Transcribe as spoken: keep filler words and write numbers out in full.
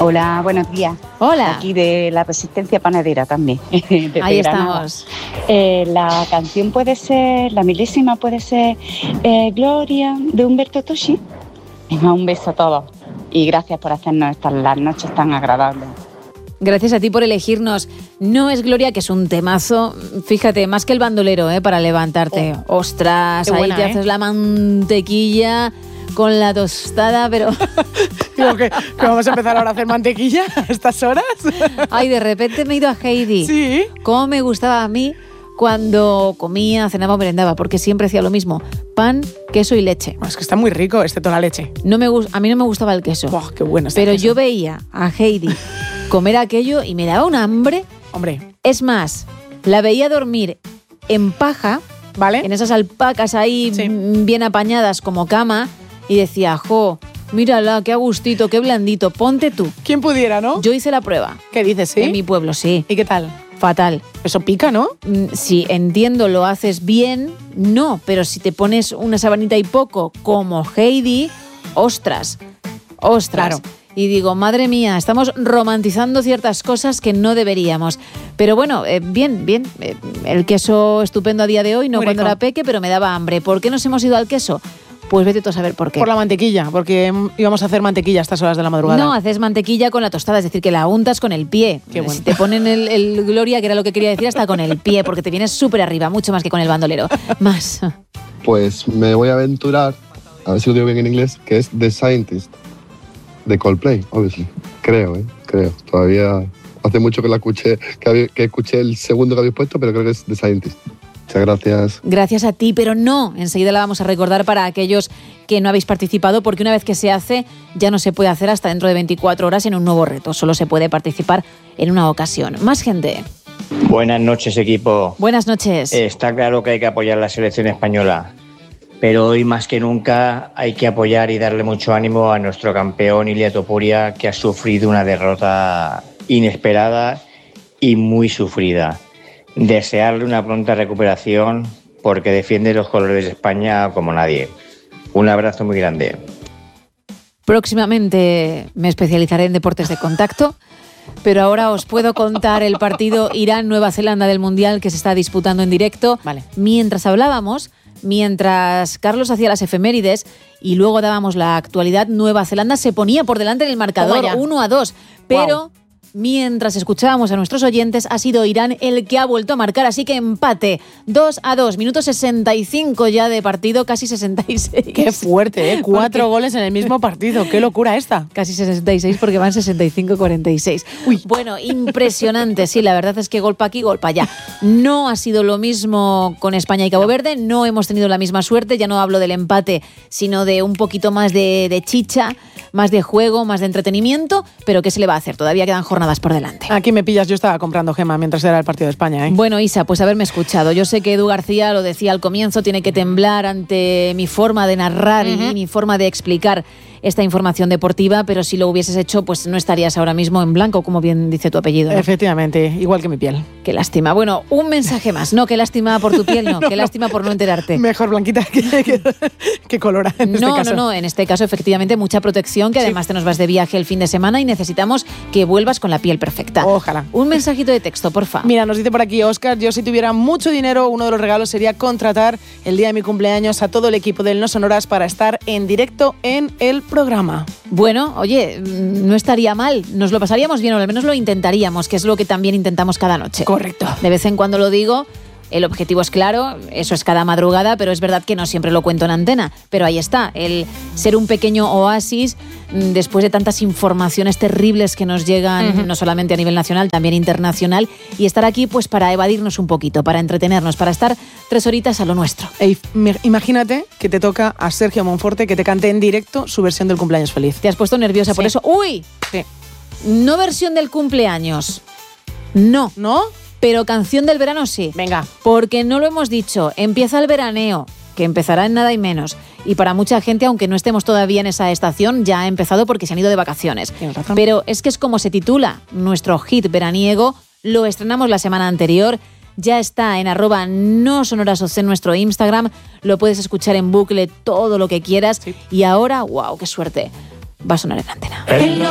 Hola, buenos días. Hola. Aquí de la Resistencia Panadera también. de Ahí Granada. estamos. Eh, la canción puede ser, la milésima puede ser eh, Gloria de Humberto Tocci. Venga, un beso a todos y gracias por hacernos estas las noches tan agradables. Gracias a ti por elegirnos. No es Gloria, que es un temazo. Fíjate, más que el bandolero, ¿eh? Para levantarte. Oh, Ostras, qué ahí buena, te ¿eh? haces la mantequilla con la tostada, pero... Digo que, que vamos a empezar ahora a hacer mantequilla a estas horas. Ay, de repente me he ido a Heidi. Sí. Cómo me gustaba a mí cuando comía, cenaba o merendaba, porque siempre hacía lo mismo. Pan, queso y leche. Bueno, es que está muy rico, excepto la leche. No me gus- a mí no me gustaba el queso. Buah, qué bueno está Pero el queso. yo veía a Heidi comer aquello y me daba un hambre. Hombre, Es más, la veía dormir en paja, ¿vale? en esas alpacas ahí Sí. mm, bien apañadas como cama, y decía, jo, mírala, qué a gustito, qué blandito, ponte tú. ¿Quién pudiera, no? Yo hice la prueba. ¿Qué dices, sí? En mi pueblo, sí. ¿Y qué tal? Fatal. Eso pica, ¿no? Mm, Si entiendo, lo haces bien, no, pero si te pones una sabanita y poco, como Heidi, ostras, ostras. Claro. Y digo, madre mía, estamos romantizando ciertas cosas que no deberíamos. Pero bueno, eh, bien, bien. Eh, el queso estupendo a día de hoy, no Muy cuando rico. era peque, pero me daba hambre. ¿Por qué nos hemos ido al queso? Pues vete tú a saber por qué. Por la mantequilla, porque mm, íbamos a hacer mantequilla a estas horas de la madrugada. No, haces mantequilla con la tostada, es decir, que la untas con el pie. Qué bueno. Si te ponen el, el Gloria, que era lo que quería decir, hasta con el pie, porque te vienes súper arriba, mucho más que con el bandolero. Más. Pues me voy a aventurar, a ver si lo digo bien en inglés, que es The Scientist, de Coldplay, obviously. Creo, ¿eh? Creo. Todavía hace mucho que la escuché, que, había- que escuché el segundo que habéis puesto, pero creo que es The Scientist. Muchas gracias. Gracias a ti, pero no, enseguida la vamos a recordar para aquellos que no habéis participado, porque una vez que se hace, ya no se puede hacer hasta dentro de veinticuatro horas en un nuevo reto. Solo se puede participar en una ocasión. Más gente. Buenas noches, equipo. Buenas noches. Está claro que hay que apoyar a la selección española, pero hoy más que nunca hay que apoyar y darle mucho ánimo a nuestro campeón Ilia Topuria, que ha sufrido una derrota inesperada y muy sufrida. Desearle una pronta recuperación porque defiende los colores de España como nadie. Un abrazo muy grande. Próximamente me especializaré en deportes de contacto, pero ahora os puedo contar el partido Irán-Nueva Zelanda del Mundial que se está disputando en directo. Vale. Mientras hablábamos, mientras Carlos hacía las efemérides y luego dábamos la actualidad, Nueva Zelanda se ponía por delante en el marcador Toma ya. uno a dos, pero... Mientras escuchábamos a nuestros oyentes, ha sido Irán el que ha vuelto a marcar, así que empate, dos a dos, minuto sesenta y cinco ya de partido, casi sesenta y seis. Qué fuerte, ¿eh? Cuatro Porque- goles en el mismo partido. Qué locura esta. Casi sesenta y seis porque van sesenta y cinco cuarenta y seis. Uy. Bueno, impresionante, sí, la verdad es que gol pa' aquí, gol pa' allá. No ha sido lo mismo con España y Cabo Verde, no hemos tenido la misma suerte, ya no hablo del empate, sino de un poquito más de, de chicha, más de juego, más de entretenimiento, pero ¿qué se le va a hacer? Todavía quedan jornadas por delante. Aquí me pillas, yo estaba comprando gema mientras era el partido de España, ¿eh? Bueno, Isa, pues haberme escuchado. Yo sé que Edu García lo decía al comienzo, tiene que temblar ante mi forma de narrar uh-huh. y mi forma de explicar esta información deportiva, pero si lo hubieses hecho, pues no estarías ahora mismo en blanco, como bien dice tu apellido, ¿no? Efectivamente, igual que mi piel. Qué lástima. Bueno, un mensaje más. No, qué lástima por tu piel, no. no qué lástima por no enterarte. Mejor blanquita que, que, que colora en no, este caso. No, no, en este caso efectivamente mucha protección, que además sí. te nos vas de viaje el fin de semana y necesitamos que vuelvas con la piel perfecta. Ojalá. Un mensajito de texto, porfa. Mira, nos dice por aquí Óscar, yo si tuviera mucho dinero, uno de los regalos sería contratar el día de mi cumpleaños a todo el equipo del No Sonoras para estar en directo en el programa. Bueno, oye, no estaría mal, nos lo pasaríamos bien o al menos lo intentaríamos, que es lo que también intentamos cada noche. Correcto. De vez en cuando lo digo, el objetivo es claro, eso es cada madrugada, pero es verdad que no siempre lo cuento en antena. Pero ahí está, el ser un pequeño oasis después de tantas informaciones terribles que nos llegan, uh-huh. no solamente a nivel nacional, también internacional, y estar aquí pues para evadirnos un poquito, para entretenernos, para estar tres horitas a lo nuestro. Ey, imagínate que te toca a Sergio Monforte que te cante en directo su versión del cumpleaños feliz. ¿Te has puesto nerviosa sí. por eso? ¡Uy! Sí. No versión del cumpleaños. No. ¿No? Pero canción del verano sí. Venga. Porque no lo hemos dicho, empieza el veraneo, que empezará en nada y menos. Y para mucha gente, aunque no estemos todavía en esa estación, ya ha empezado porque se han ido de vacaciones. Pero es que es como se titula nuestro hit veraniego, lo estrenamos la semana anterior, ya está en arroba no sonoras en nuestro Instagram, lo puedes escuchar en bucle todo lo que quieras. Sí. Y ahora, wow, qué suerte, va a sonar en la antena.